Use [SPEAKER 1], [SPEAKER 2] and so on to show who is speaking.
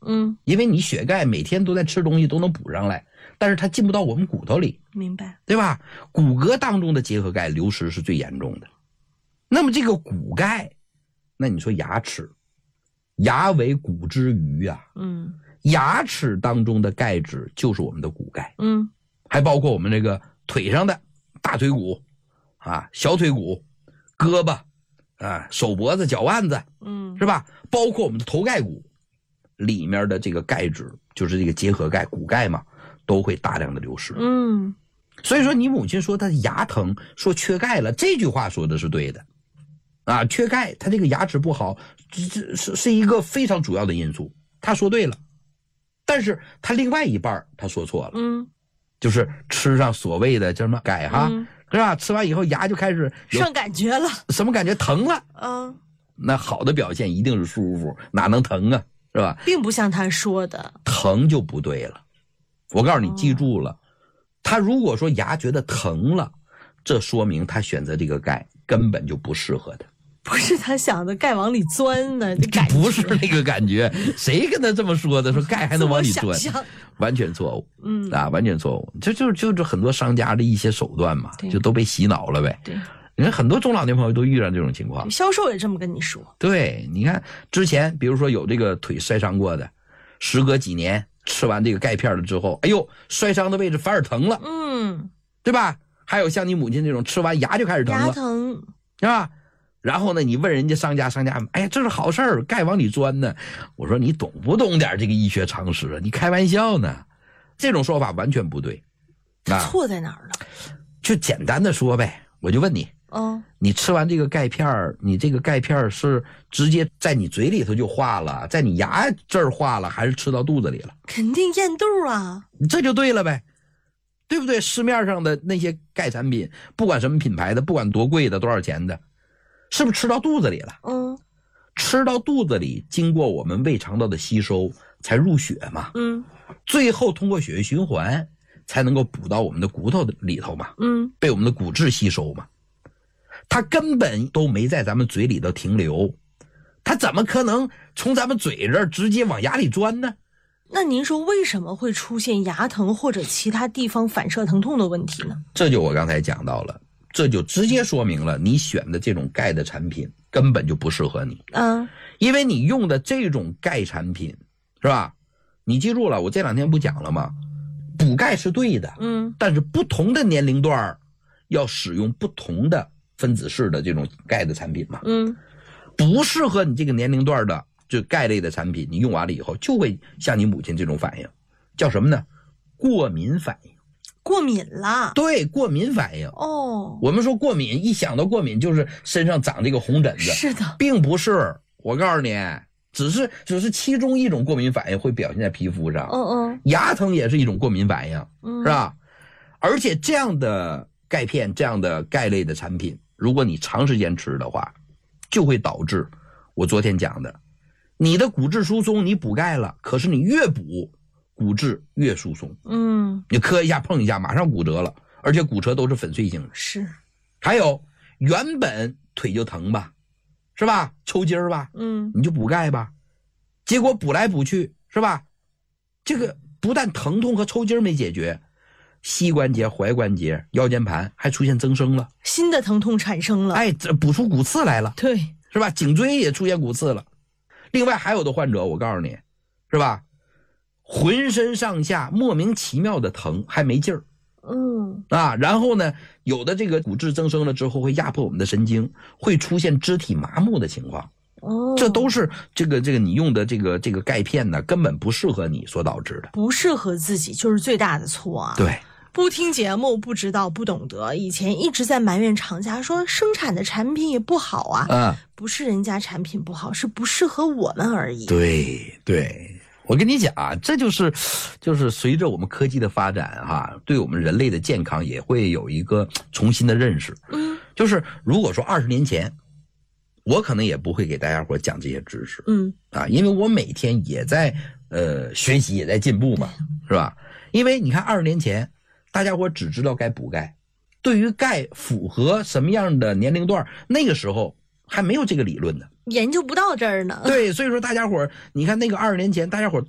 [SPEAKER 1] 因为你血钙每天都在吃东西都能补上来，但是它进不到我们骨头里，
[SPEAKER 2] 明白，
[SPEAKER 1] 对吧？骨骼当中的结合钙流失是最严重的。那么这个骨钙，那你说牙齿，牙为骨之余啊，牙齿当中的钙质就是我们的骨钙，还包括我们这个腿上的大腿骨啊、小腿骨、胳膊啊、手脖子、脚腕子，是吧？包括我们的头盖骨里面的这个钙质，就是这个结合钙、骨钙嘛，都会大量的流失。所以说你母亲说她牙疼，说缺钙了，这句话说的是对的。啊，缺钙，她这个牙齿不好，这是一个非常主要的因素。她说对了，但是她另外一半她说错了。就是吃上所谓的叫什么钙哈，是吧？吃完以后牙就开始
[SPEAKER 2] 上感觉了，
[SPEAKER 1] 什么感觉？疼了。那好的表现一定是舒服，哪能疼啊？是吧？
[SPEAKER 2] 并不像他说的，
[SPEAKER 1] 疼就不对了。我告诉你，记住了，他如果说牙觉得疼了，这说明他选择这个钙根本就不适合他。
[SPEAKER 2] 不是他想的钙往里钻呢，
[SPEAKER 1] 不是那个感觉。谁跟他这么说的？说钙还能往里钻？完全错误。完全错误。就是很多商家的一些手段嘛，就都被洗脑了呗。
[SPEAKER 2] 对，
[SPEAKER 1] 你看很多中老年朋友都遇上这种情况，
[SPEAKER 2] 销售也这么跟你说。
[SPEAKER 1] 对，你看之前比如说有这个腿摔伤过的，时隔几年吃完这个钙片了之后，哎呦，摔伤的位置反而疼了，对吧？还有像你母亲这种吃完牙就开始疼了，
[SPEAKER 2] 牙疼
[SPEAKER 1] 是吧？然后呢，你问人家商家，哎呀，这是好事儿，钙往里钻呢。我说你懂不懂点这个医学常识啊？你开玩笑呢？这种说法完全不对。
[SPEAKER 2] 错在哪儿呢？
[SPEAKER 1] 就简单的说呗，我就问你，你吃完这个钙片，你这个钙片是直接在你嘴里头就化了，在你牙这儿化了，还是吃到肚子里了？
[SPEAKER 2] 肯定咽肚啊，
[SPEAKER 1] 这就对了呗，对不对？市面上的那些钙产品，不管什么品牌的，不管多贵的，多少钱的，是不是吃到肚子里了？吃到肚子里，经过我们胃肠道的吸收，才入血嘛。最后通过血液循环，才能够补到我们的骨头里头嘛。被我们的骨质吸收嘛。它根本都没在咱们嘴里头停留，它怎么可能从咱们嘴这儿直接往牙里钻呢？
[SPEAKER 2] 那您说为什么会出现牙疼或者其他地方反射疼痛的问题呢？
[SPEAKER 1] 这就我刚才讲到了。这就直接说明了你选的这种钙的产品根本就不适合你。因为你用的这种钙产品，是吧？你记住了，我这两天不讲了吗？补钙是对的，但是不同的年龄段要使用不同的分子式的这种钙的产品嘛。不适合你这个年龄段的就钙类的产品，你用完了以后就会像你母亲这种反应，叫什么呢？过敏反应。
[SPEAKER 2] 过敏了？
[SPEAKER 1] 对，过敏反应。我们说过敏，一想到过敏就是身上长这个红疹子，
[SPEAKER 2] 是的，
[SPEAKER 1] 并不是。我告诉你，只是其中一种过敏反应会表现在皮肤上。牙疼也是一种过敏反应，是吧？而且这样的钙片，这样的钙类的产品，如果你长时间吃的话，就会导致我昨天讲的，你的骨质疏松，你补钙了，可是你越补骨质越疏松。你磕一下碰一下马上骨折了，而且骨折都是粉碎性的。
[SPEAKER 2] 是。
[SPEAKER 1] 还有原本腿就疼吧，是吧？抽筋吧，你就补钙吧，结果补来补去，是吧？这个不但疼痛和抽筋没解决，膝关节、踝关节、腰间盘还出现增生了，
[SPEAKER 2] 新的疼痛产生了。
[SPEAKER 1] 这补出骨刺来了。
[SPEAKER 2] 对，
[SPEAKER 1] 是吧？颈椎也出现骨刺了。另外还有的患者，我告诉你，是吧？浑身上下莫名其妙的疼，还没劲儿。然后呢，有的这个骨质增生了之后会压迫我们的神经，会出现肢体麻木的情况。这都是这个你用的这个钙片呢，根本不适合你所导致的。
[SPEAKER 2] 不适合自己就是最大的错啊。
[SPEAKER 1] 对。
[SPEAKER 2] 不听节目，不知道，不懂得，以前一直在埋怨厂家说生产的产品也不好啊。不是人家产品不好，是不适合我们而已。
[SPEAKER 1] 对，我跟你讲啊，这就是随着我们科技的发展哈，对我们人类的健康也会有一个重新的认识。就是如果说20年前，我可能也不会给大家伙讲这些知识。因为我每天也在学习，也在进步嘛，是吧？因为你看20年前大家伙只知道该补钙，对于钙符合什么样的年龄段，那个时候还没有这个理论呢，
[SPEAKER 2] 研究不到这儿呢。
[SPEAKER 1] 对，所以说大家伙，你看那个20年前大家伙